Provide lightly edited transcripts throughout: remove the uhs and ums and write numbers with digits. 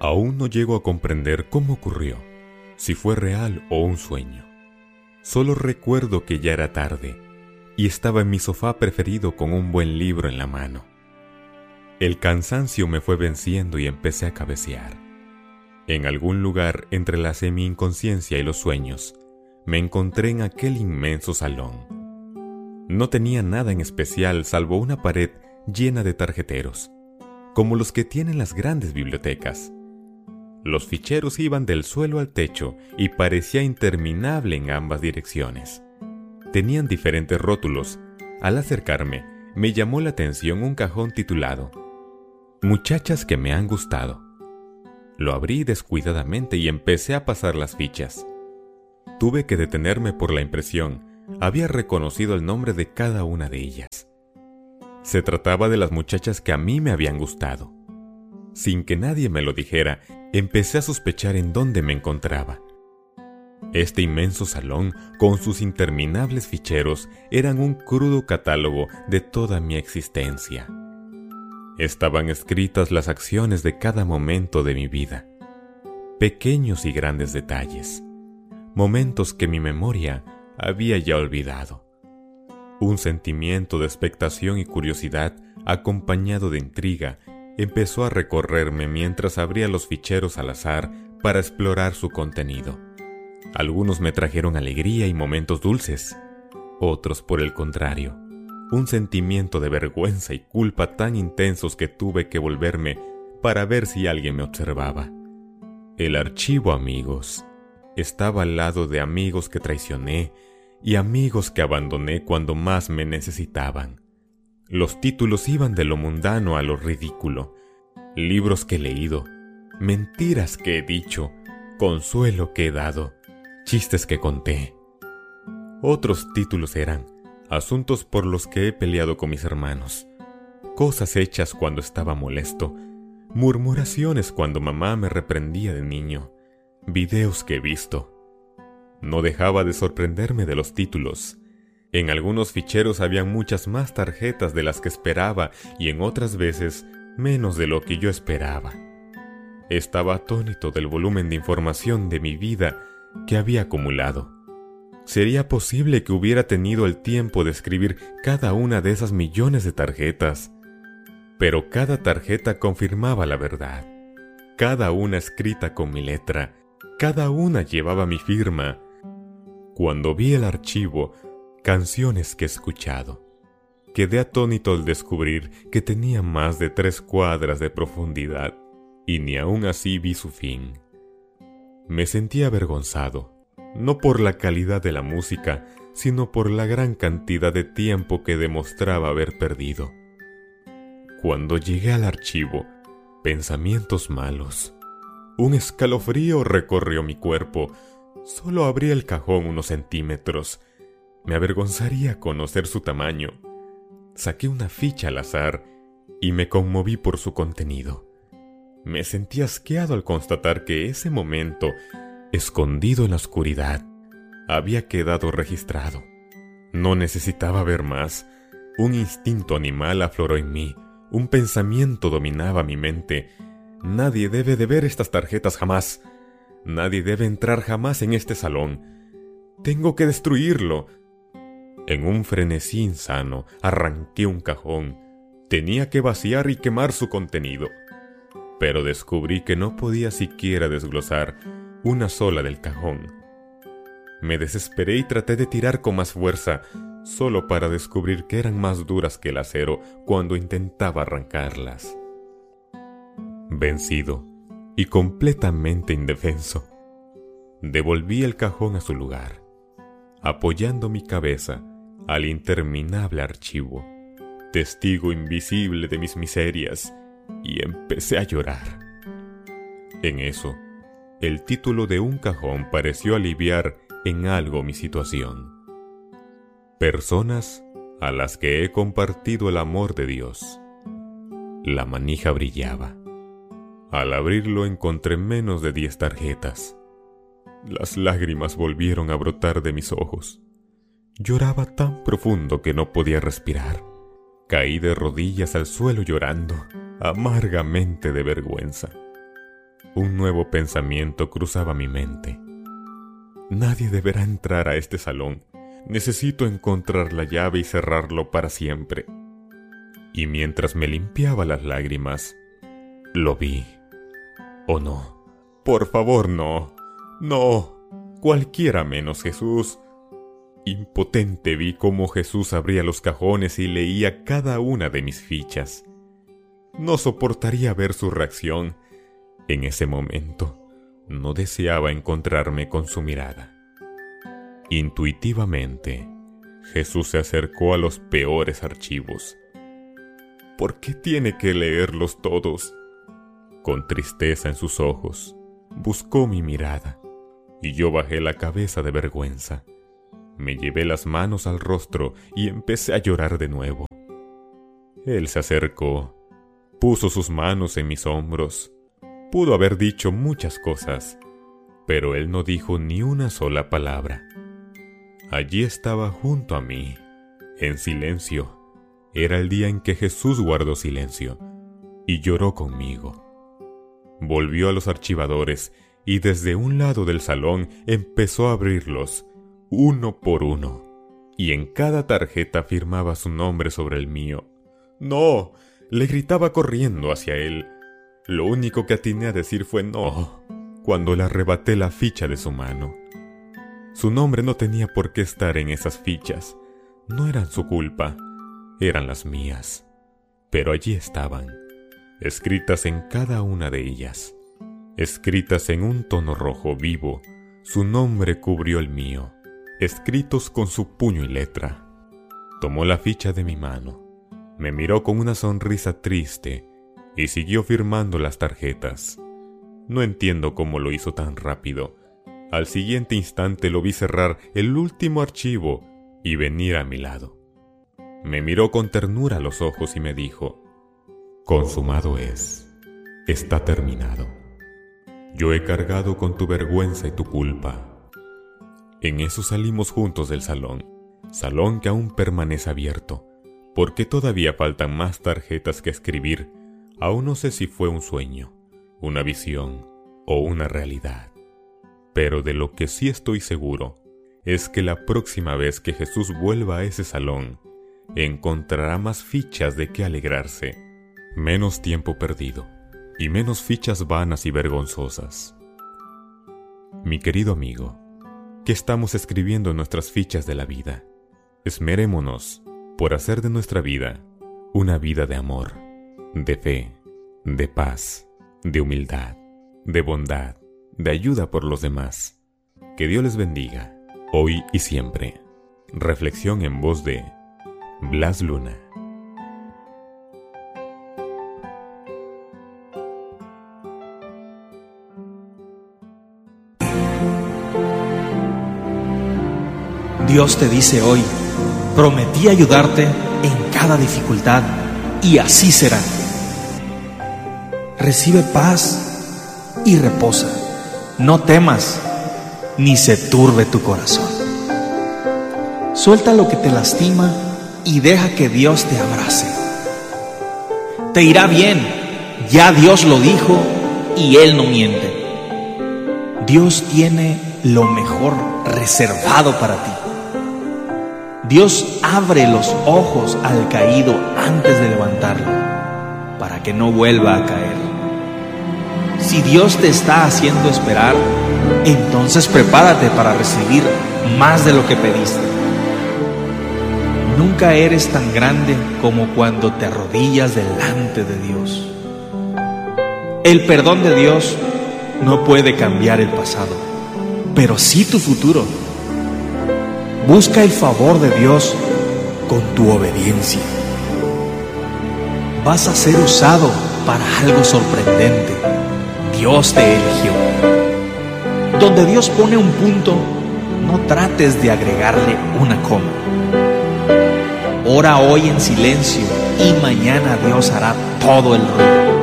Aún no llego a comprender cómo ocurrió, si fue real o un sueño. Solo recuerdo que ya era tarde y estaba en mi sofá preferido con un buen libro en la mano. El cansancio me fue venciendo y empecé a cabecear. En algún lugar entre la semi-inconsciencia y los sueños, me encontré en aquel inmenso salón. No tenía nada en especial salvo una pared llena de tarjeteros, como los que tienen las grandes bibliotecas. Los ficheros iban del suelo al techo y parecía interminable en ambas direcciones. Tenían diferentes rótulos. Al acercarme, me llamó la atención un cajón titulado «Muchachas que me han gustado». Lo abrí descuidadamente y empecé a pasar las fichas. Tuve que detenerme por la impresión. Había reconocido el nombre de cada una de ellas. Se trataba de las muchachas que a mí me habían gustado. Sin que nadie me lo dijera, empecé a sospechar en dónde me encontraba. Este inmenso salón, con sus interminables ficheros, eran un crudo catálogo de toda mi existencia. Estaban escritas las acciones de cada momento de mi vida, pequeños y grandes detalles, momentos que mi memoria había ya olvidado. Un sentimiento de expectación y curiosidad, acompañado de intriga, empezó a recorrerme mientras abría los ficheros al azar para explorar su contenido. Algunos me trajeron alegría y momentos dulces, otros, por el contrario, un sentimiento de vergüenza y culpa tan intensos que tuve que volverme para ver si alguien me observaba. El archivo, amigos, estaba al lado de amigos que traicioné y amigos que abandoné cuando más me necesitaban. Los títulos iban de lo mundano a lo ridículo. Libros que he leído, mentiras que he dicho, consuelo que he dado, chistes que conté. Otros títulos eran asuntos por los que he peleado con mis hermanos, cosas hechas cuando estaba molesto, murmuraciones cuando mamá me reprendía de niño, videos que he visto. No dejaba de sorprenderme de los títulos. En algunos ficheros había muchas más tarjetas de las que esperaba y en otras veces menos de lo que yo esperaba. Estaba atónito del volumen de información de mi vida que había acumulado. ¿Sería posible que hubiera tenido el tiempo de escribir cada una de esas millones de tarjetas? Pero cada tarjeta confirmaba la verdad. Cada una escrita con mi letra, cada una llevaba mi firma. Cuando vi el archivo, canciones que he escuchado, quedé atónito al descubrir que tenía más de 3 cuadras de profundidad, y ni aún así vi su fin. Me sentí avergonzado, no por la calidad de la música, sino por la gran cantidad de tiempo que demostraba haber perdido. Cuando llegué al archivo, pensamientos malos. Un escalofrío recorrió mi cuerpo. Solo abrí el cajón unos centímetros. Me avergonzaría conocer su tamaño. Saqué una ficha al azar y me conmoví por su contenido. Me sentí asqueado al constatar que ese momento, escondido en la oscuridad, había quedado registrado. No necesitaba ver más. Un instinto animal afloró en mí. Un pensamiento dominaba mi mente. Nadie debe de ver estas tarjetas jamás. Nadie debe entrar jamás en este salón. Tengo que destruirlo. En un frenesí insano, arranqué un cajón. Tenía que vaciar y quemar su contenido. Pero descubrí que no podía siquiera desglosar una sola del cajón. Me desesperé y traté de tirar con más fuerza, solo para descubrir que eran más duras que el acero cuando intentaba arrancarlas. Vencido y completamente indefenso, devolví el cajón a su lugar, apoyando mi cabeza al interminable archivo, testigo invisible de mis miserias, y empecé a llorar. En eso, el título de un cajón pareció aliviar en algo mi situación. Personas a las que he compartido el amor de Dios. La manija brillaba. Al abrirlo encontré menos de 10 tarjetas. Las lágrimas volvieron a brotar de mis ojos. Lloraba tan profundo que no podía respirar. Caí de rodillas al suelo llorando, amargamente de vergüenza. Un nuevo pensamiento cruzaba mi mente. Nadie deberá entrar a este salón. Necesito encontrar la llave y cerrarlo para siempre. Y mientras me limpiaba las lágrimas, lo vi. Oh no, por favor no, no, cualquiera menos Jesús. Impotente vi cómo Jesús abría los cajones y leía cada una de mis fichas. No soportaría ver su reacción. En ese momento, no deseaba encontrarme con su mirada. Intuitivamente, Jesús se acercó a los peores archivos. ¿Por qué tiene que leerlos todos? Con tristeza en sus ojos, buscó mi mirada, y yo bajé la cabeza de vergüenza. Me llevé las manos al rostro y empecé a llorar de nuevo. Él se acercó, puso sus manos en mis hombros. Pudo haber dicho muchas cosas, pero él no dijo ni una sola palabra. Allí estaba junto a mí, en silencio. Era el día en que Jesús guardó silencio y lloró conmigo. Volvió a los archivadores y desde un lado del salón empezó a abrirlos, uno por uno, y en cada tarjeta firmaba su nombre sobre el mío. ¡No!, le gritaba corriendo hacia él. Lo único que atiné a decir fue no, cuando le arrebaté la ficha de su mano. Su nombre no tenía por qué estar en esas fichas. No eran su culpa, eran las mías. Pero allí estaban, escritas en cada una de ellas. Escritas en un tono rojo vivo, su nombre cubrió el mío, escritos con su puño y letra. Tomó la ficha de mi mano, me miró con una sonrisa triste y siguió firmando las tarjetas. No entiendo cómo lo hizo tan rápido. Al siguiente instante lo vi cerrar el último archivo y venir a mi lado. Me miró con ternura a los ojos y me dijo: «Consumado es, está terminado. Yo he cargado con tu vergüenza y tu culpa». En eso salimos juntos del salón que aún permanece abierto, porque todavía faltan más tarjetas que escribir. Aún no sé si fue un sueño, una visión o una realidad. Pero de lo que sí estoy seguro es que la próxima vez que Jesús vuelva a ese salón, encontrará más fichas de qué alegrarse, menos tiempo perdido y menos fichas vanas y vergonzosas. Mi querido amigo, ¿qué estamos escribiendo en nuestras fichas de la vida? Esmerémonos por hacer de nuestra vida una vida de amor, de fe, de paz, de humildad, de bondad, de ayuda por los demás. Que Dios les bendiga, hoy y siempre. Reflexión en voz de Blas Luna. Dios te dice hoy: prometí ayudarte en cada dificultad, y así será. Recibe paz y reposa. No temas, ni se turbe tu corazón. Suelta lo que te lastima y deja que Dios te abrace. Te irá bien, ya Dios lo dijo y Él no miente. Dios tiene lo mejor reservado para ti. Dios abre los ojos al caído antes de levantarlo, para que no vuelva a caer. Si Dios te está haciendo esperar, entonces prepárate para recibir más de lo que pediste. Nunca eres tan grande como cuando te arrodillas delante de Dios. El perdón de Dios no puede cambiar el pasado, pero sí tu futuro. Busca el favor de Dios con tu obediencia. Vas a ser usado para algo sorprendente. Dios te eligió. Donde Dios pone un punto, no trates de agregarle una coma. Ora hoy en silencio y mañana Dios hará todo el ruido.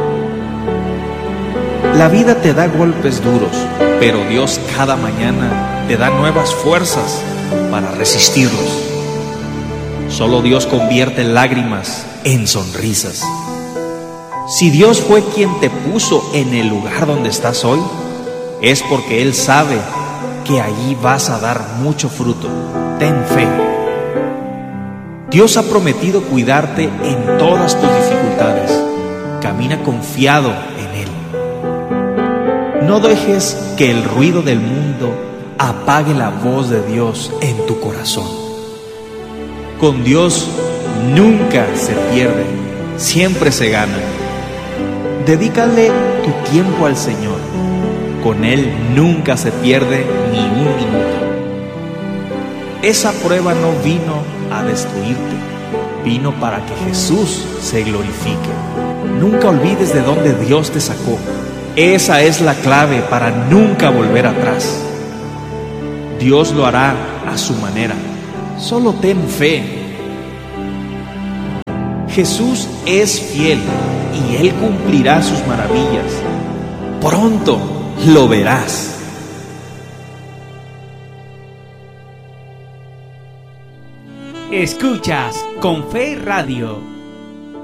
La vida te da golpes duros, pero Dios cada mañana te da nuevas fuerzas para resistirlos. Solo Dios convierte lágrimas en sonrisas. Si Dios fue quien te puso en el lugar donde estás hoy, es porque Él sabe que allí vas a dar mucho fruto. Ten fe. Dios ha prometido cuidarte en todas tus dificultades. Camina confiado en Él. No dejes que el ruido del mundo apague la voz de Dios en tu corazón. Con Dios nunca se pierde, siempre se gana. Dedícale tu tiempo al Señor. Con Él nunca se pierde ni un minuto. Esa prueba no vino a destruirte, vino para que Jesús se glorifique. Nunca olvides de dónde Dios te sacó. Esa es la clave para nunca volver atrás. Dios lo hará a su manera. Solo ten fe. Jesús es fiel y Él cumplirá sus maravillas. Pronto lo verás. Escuchas Con Fe Radio.